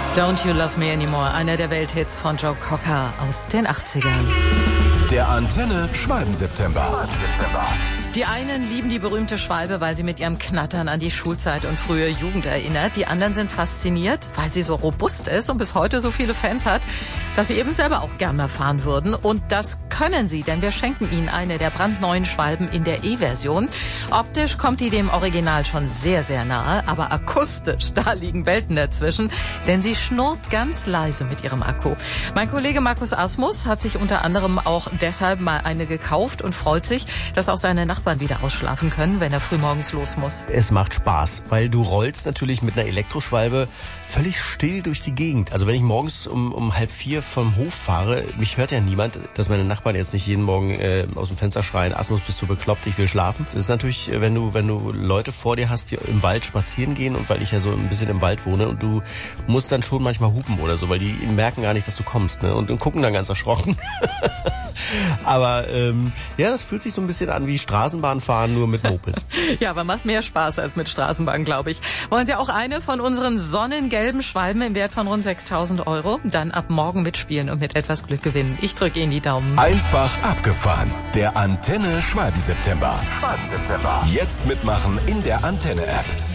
Don't You Love Me Anymore, einer der Welthits von Joe Cocker aus den 80ern. Der Antenne Schwalben-September. Die einen lieben die berühmte Schwalbe, weil sie mit ihrem Knattern an die Schulzeit und frühe Jugend erinnert. Die anderen sind fasziniert, weil sie so robust ist und bis heute so viele Fans hat, dass sie eben selber auch gerne fahren würden. Und das können sie, denn wir schenken ihnen eine der brandneuen Schwalben in der E-Version. Optisch kommt die dem Original schon sehr, sehr nahe, aber akustisch, da liegen Welten dazwischen, denn sie schnurrt ganz leise mit ihrem Akku. Mein Kollege Markus Asmus hat sich unter anderem auch deshalb mal eine gekauft und freut sich, dass auch seine Nachbarn wieder ausschlafen können, wenn er frühmorgens los muss. Es macht Spaß, weil du rollst natürlich mit einer Elektroschwalbe völlig still durch die Gegend. Also wenn ich morgens um 3:30 vom Hof fahre, mich hört ja niemand, dass meine Nachbarn jetzt nicht jeden Morgen aus dem Fenster schreien, Asmus, bist du bekloppt, ich will schlafen. Das ist natürlich, wenn du Leute vor dir hast, die im Wald spazieren gehen und weil ich ja so ein bisschen im Wald wohne und du musst dann schon manchmal hupen oder so, weil die merken gar nicht, dass du kommst, ne? Und gucken dann ganz erschrocken. Aber ja, das fühlt sich so ein bisschen an wie Straßenbahn fahren, nur mit Moped. Ja, aber macht mehr Spaß als mit Straßenbahn, glaube ich. Wollen Sie auch eine von unseren sonnengelben Schwalben im Wert von rund 6.000 €? Dann ab morgen mitspielen und mit etwas Glück gewinnen. Ich drücke Ihnen die Daumen. Einfach abgefahren. Der Antenne Schwalben-September. Jetzt mitmachen in der Antenne-App.